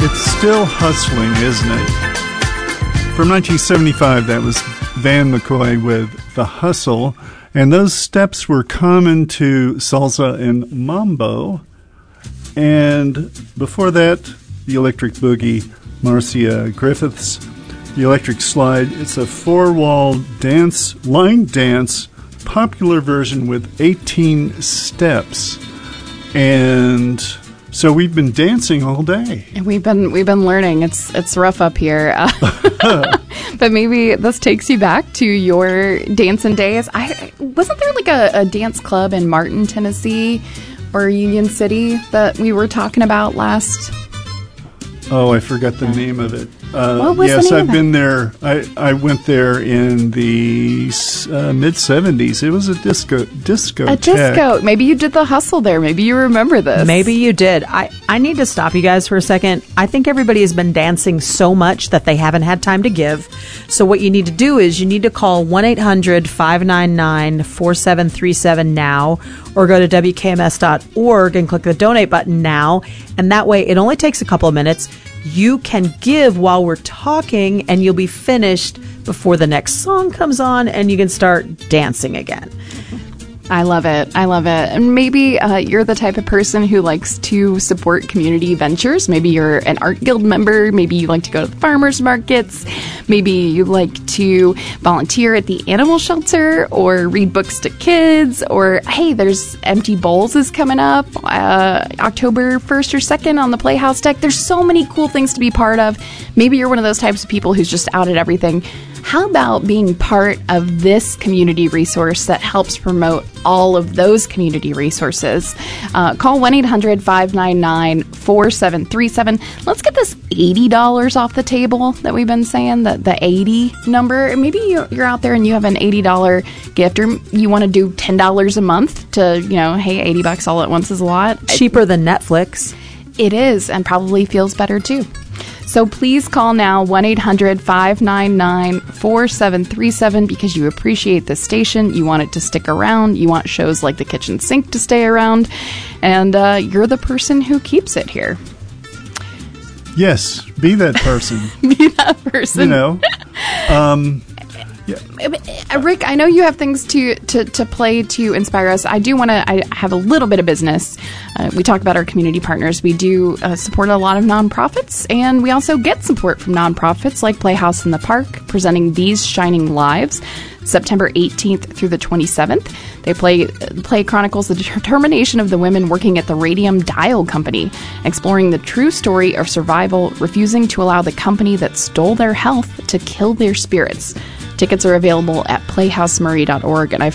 It's still hustling, isn't it? From 1975, that was Van McCoy with The Hustle. And those steps were common to salsa and mambo. And before that, the Electric Boogie, Marcia Griffiths. The Electric Slide, it's a four-wall dance, line dance, popular version with 18 steps. And so we've been dancing all day. And we've been learning. It's rough up here. But maybe this takes you back to your dancing days. Wasn't there like a dance club in Martin, Tennessee or Union City that we were talking about last? Oh, I forgot the name of it. What was yes, the name I've been there. I went there in the mid-'70s. It was a disco. A disco. Maybe you did the hustle there. Maybe you remember this. Maybe you did. I need to stop you guys for a second. I think everybody has been dancing so much that they haven't had time to give. So what you need to do is you need to call 1-800-599-4737 now, or go to WKMS.org and click the donate button now. And that way it only takes a couple of minutes. You can give while we're talking, and you'll be finished before the next song comes on, and you can start dancing again. I love it. And maybe you're the type of person who likes to support community ventures. Maybe you're an art guild member. Maybe you like to go to the farmers markets. Maybe you like to volunteer at the animal shelter or read books to kids. Or, hey, there's Empty Bowls is coming up October 1st or 2nd on the Playhouse deck. There's so many cool things to be part of. Maybe you're one of those types of people who's just out at everything. How about being part of this community resource that helps promote all of those community resources? Call 1-800-599-4737. Let's get this $80 off the table that we've been saying, the 80 number. Maybe you're out there and you have an $80 gift, or you want to do $10 a month to, hey, $80 all at once is a lot. Cheaper than Netflix. It is, and probably feels better too. So please call now 1-800-599-4737 because you appreciate this station. You want it to stick around. You want shows like The Kitchen Sink to stay around. And you're the person who keeps it here. Yes, be that person. Be that person. Yeah. Rick, I know you have things to play to inspire us. I have a little bit of business. We talk about our community partners. We do support a lot of nonprofits, and we also get support from nonprofits like Playhouse in the Park, presenting These Shining Lives, September 18th through the 27th. They play chronicles the determination of the women working at the Radium Dial Company, exploring the true story of survival, refusing to allow the company that stole their health to kill their spirits. Tickets are available at playhousemarie.org, and I've